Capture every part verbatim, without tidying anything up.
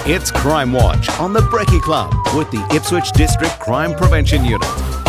It's Crime Watch on the Brekkie Club with the Ipswich District Crime Prevention Unit.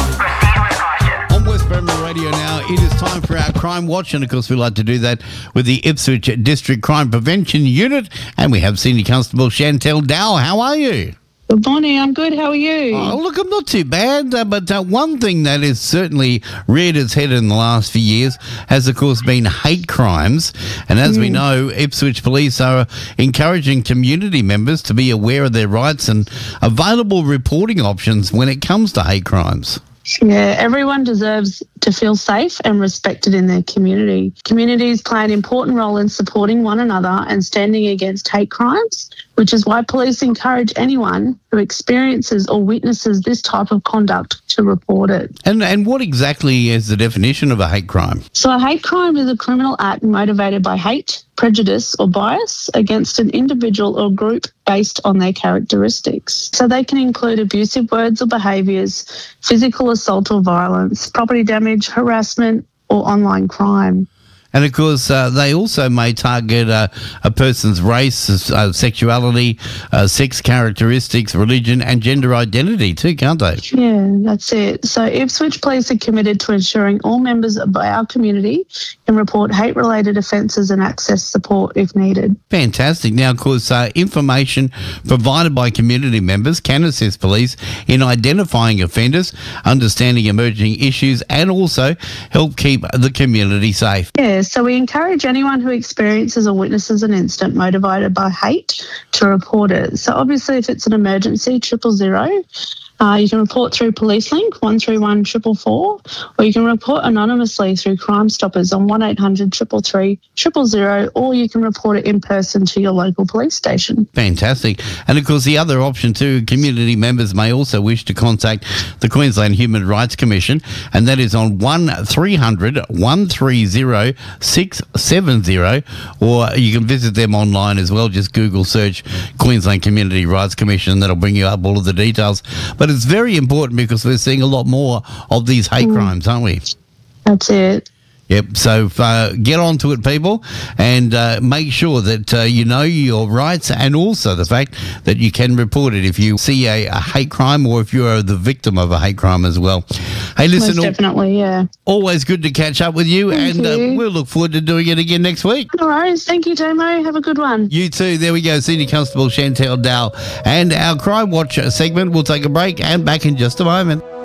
On West Bramble Radio now, it is time for our Crime Watch, and of course we like to do that with the Ipswich District Crime Prevention Unit, and we have Senior Constable Chantel Dow. How are you? Good morning, I'm good. How are you? Oh, look, I'm not too bad, uh, but uh, one thing that has certainly reared its head in the last few years has, of course, been hate crimes. And as mm. we know, Ipswich Police are encouraging community members to be aware of their rights and available reporting options when it comes to hate crimes. Yeah, everyone deserves to feel safe and respected in their community. Communities play an important role in supporting one another and standing against hate crimes, which is why police encourage anyone who experiences or witnesses this type of conduct to report it. And and what exactly is the definition of a hate crime? So a hate crime is a criminal act motivated by hate, prejudice or bias against an individual or group based on their characteristics. So they can include abusive words or behaviours, physical assault or violence, property damage, harassment or online crime. And, of course, uh, they also may target uh, a person's race, uh, sexuality, uh, sex characteristics, religion and gender identity too, can't they? Yeah, that's it. So Ipswich Police are committed to ensuring all members of our community can report hate-related offences and access support if needed. Fantastic. Now, of course, uh, information provided by community members can assist police in identifying offenders, understanding emerging issues and also help keep the community safe. Yeah. So we encourage anyone who experiences or witnesses an incident motivated by hate to report it. So obviously if it's an emergency, triple zero, uh, you can report through Police Link one three one four four four, or you can report anonymously through Crime Stoppers on one eight hundred three three three zero zero, or you can report it in person to your local police station. Fantastic. And of course the other option too, community members may also wish to contact the Queensland Human Rights Commission, and that is on one three hundred one three zero six seven zero, or you can visit them online as well. Just Google search Queensland Community Rights Commission, that'll bring you up all of the details. But it's very important because we're seeing a lot more of these hate mm. crimes, aren't we? That's it. Yep, so uh, get onto it, people, and uh, make sure that uh, you know your rights, and also the fact that you can report it if you see a, a hate crime or if you are the victim of a hate crime as well. Hey, listen, most definitely, yeah. Always good to catch up with you, Thank and you. Uh, we'll look forward to doing it again next week. No worries. Thank you, Tomo. Have a good one. You too. There we go. Senior Constable Chantel Dow. And our Crime Watch segment, we'll take a break and back in just a moment.